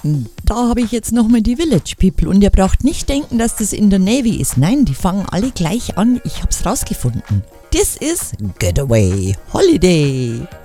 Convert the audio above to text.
Da habe ich jetzt nochmal die Village People und ihr braucht nicht denken, dass das in der Navy ist. Nein, die fangen alle gleich an. Ich hab's rausgefunden. Das ist Getaway Holiday.